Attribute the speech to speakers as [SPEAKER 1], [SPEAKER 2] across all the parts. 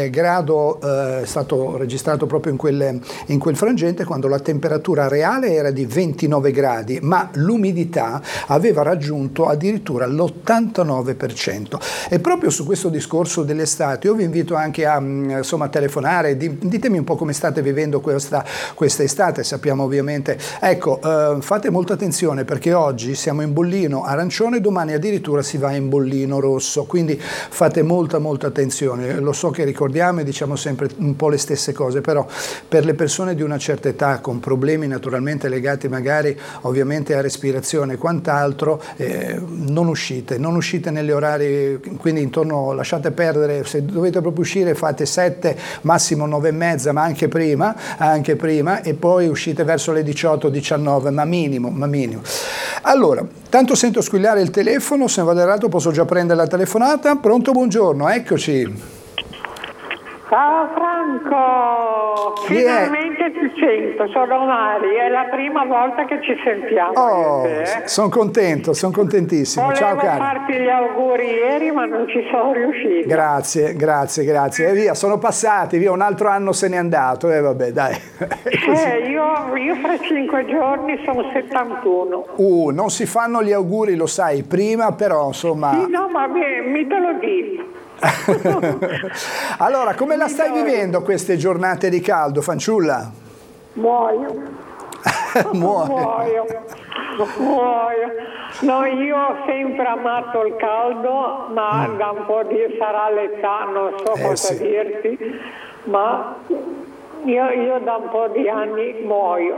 [SPEAKER 1] grado è stato registrato proprio in quel frangente, quando la temperatura reale era di 29 gradi, ma l'umidità aveva raggiunto addirittura l'89%. E proprio su questo discorso dell'estate io vi invito anche a telefonare, ditemi un po' come state vivendo questa estate. Sappiamo ovviamente, ecco, fate molta attenzione perché oggi siamo in bollino arancione, domani addirittura si va in bollino rosso, quindi fate molta attenzione. Lo so che ricordiamo e diciamo sempre un po' le stesse cose, però per le persone di una certa età con problemi naturalmente legati magari ovviamente a respirazione e quant'altro, non uscite negli orari, quindi lasciate perdere, se dovete proprio uscire fate 7, massimo 9 e mezza, ma anche prima, e poi uscite verso le 18-19, ma minimo. Allora, tanto sento squillare il telefono, se vado errato posso già prendere la telefonata. Pronto, buongiorno, eccoci.
[SPEAKER 2] Ciao Franco, finalmente ti sento, sono Mari, è la prima volta che ci sentiamo.
[SPEAKER 1] Oh, sono contentissimo.
[SPEAKER 2] Volevo
[SPEAKER 1] Ciao caro.
[SPEAKER 2] farti gli auguri ieri ma non ci sono riuscito.
[SPEAKER 1] Grazie. E via, sono passati, via, un altro anno se n'è andato, e vabbè, dai.
[SPEAKER 2] Io fra 5 giorni sono 71.
[SPEAKER 1] Non si fanno gli auguri, lo sai, prima però insomma...
[SPEAKER 2] Sì, no, ma mi te lo dico.
[SPEAKER 1] Allora, come la stai vivendo queste giornate di caldo, fanciulla?
[SPEAKER 2] Muoio. No, io ho sempre amato il caldo, ma da un po' sarà l'età, non so cosa dirti, ma io da un po' di anni muoio.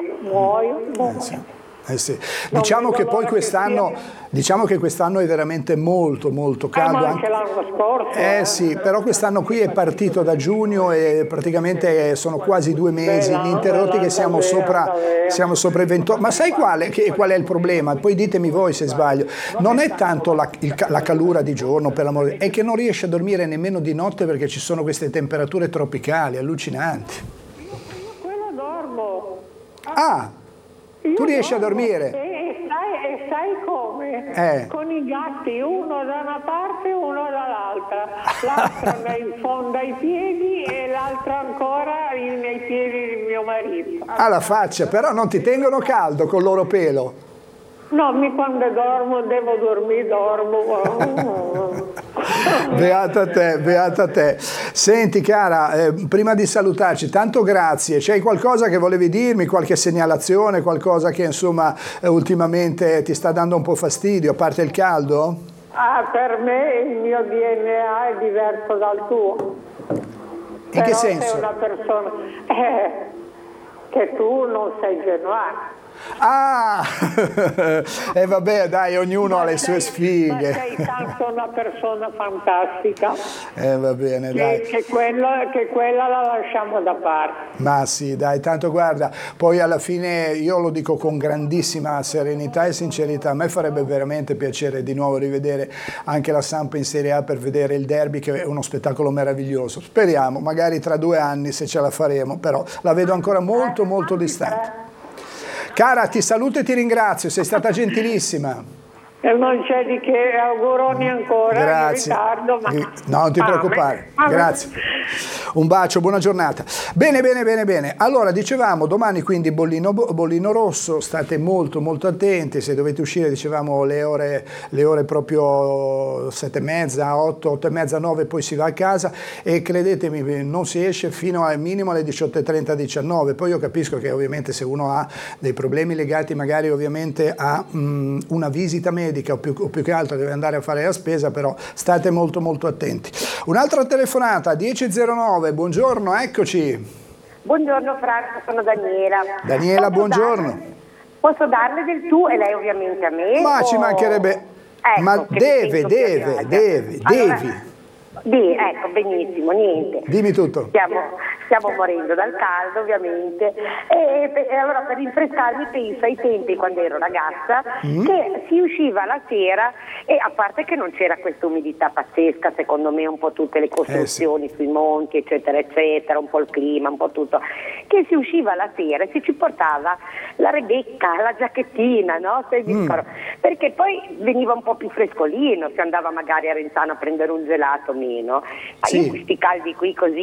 [SPEAKER 1] Sì. Diciamo che poi quest'anno è veramente molto caldo.
[SPEAKER 2] Ma anche l'anno scorso.
[SPEAKER 1] Sì, però quest'anno qui è partito da giugno e praticamente sono quasi 2 mesi ininterrotti che siamo sopra i 28. Ma sai qual è il problema? Poi ditemi voi se sbaglio. Non è tanto la calura di giorno, per l'amore, è che non riesci a dormire nemmeno di notte perché ci sono queste temperature tropicali allucinanti.
[SPEAKER 2] Io quello dormo.
[SPEAKER 1] Tu riesci a dormire?
[SPEAKER 2] E sai come? Con i gatti, uno da una parte e uno dall'altra. L'altro in fondo ai piedi e l'altro ancora nei piedi di mio marito.
[SPEAKER 1] Alla faccia, però non ti tengono caldo col loro pelo?
[SPEAKER 2] No, quando devo dormire, dormo.
[SPEAKER 1] Beata te. Senti cara, prima di salutarci, tanto grazie. C'hai qualcosa che volevi dirmi, qualche segnalazione, qualcosa che insomma ultimamente ti sta dando un po' fastidio, a parte il caldo?
[SPEAKER 2] Per me il mio DNA è diverso dal tuo.
[SPEAKER 1] In che senso?
[SPEAKER 2] Sei una persona che tu non sei genuano.
[SPEAKER 1] E vabbè, dai, ognuno ha le sue sfighe.
[SPEAKER 2] Ma sei tanto una persona fantastica.
[SPEAKER 1] Va bene, dai.
[SPEAKER 2] Che quella la lasciamo da parte.
[SPEAKER 1] Ma sì, dai, tanto guarda, poi alla fine io lo dico con grandissima serenità e sincerità, a me farebbe veramente piacere di nuovo rivedere anche la Samp in Serie A per vedere il derby, che è uno spettacolo meraviglioso. Speriamo, magari tra 2 anni se ce la faremo, però la vedo ancora molto distante. Cara, ti saluto e ti ringrazio, sei stata gentilissima.
[SPEAKER 2] Non c'è di che, auguroni ancora.
[SPEAKER 1] Grazie.
[SPEAKER 2] In ritardo, ma...
[SPEAKER 1] No, non ti preoccupare. Grazie. Un bacio, buona giornata. Bene. Allora, dicevamo, domani quindi bollino rosso, state molto attenti, se dovete uscire, dicevamo, le ore proprio 7:30, 8:30, 9, poi si va a casa e credetemi, non si esce fino al minimo alle 18:30, 19. Poi io capisco che ovviamente se uno ha dei problemi legati magari ovviamente a una visita medica o più che altro deve andare a fare la spesa, però state molto attenti. Un'altra telefonata, 10:09, buongiorno, eccoci.
[SPEAKER 3] Buongiorno Franco, sono Daniela.
[SPEAKER 1] Daniela, buongiorno.
[SPEAKER 3] Posso darle del tu e lei ovviamente a me?
[SPEAKER 1] Ma ci mancherebbe,
[SPEAKER 3] ecco,
[SPEAKER 1] ma devi.
[SPEAKER 3] Ecco, benissimo, niente.
[SPEAKER 1] Dimmi tutto.
[SPEAKER 3] Stiamo morendo dal caldo, ovviamente. E allora per rinfrescarmi penso ai tempi quando ero ragazza, che si usciva la sera e a parte che non c'era questa umidità pazzesca, secondo me un po' tutte le costruzioni sui monti, eccetera, un po' il clima, un po' tutto, che si usciva la sera e si ci portava la rebecca, la giacchettina, no? Perché poi veniva un po' più frescolino, si andava magari a Renzano a prendere un gelato meno. Ma io questi caldi qui così